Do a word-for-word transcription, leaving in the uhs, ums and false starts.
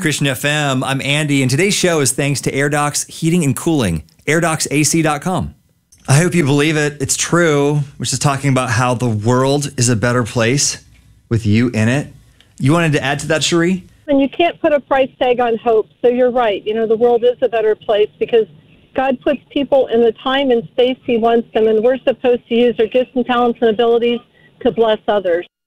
Christian F M. I'm Andy, and today's show is thanks to AirDocs Heating and Cooling, air docs A C dot com. I hope you believe it. It's true, which is talking about how the world is a better place with you in it. You wanted to add to that, Cherie? And you can't put a price tag on hope, so you're right. You know, the world is a better place because God puts people in the time and space he wants them, and we're supposed to use our gifts and talents and abilities to bless others.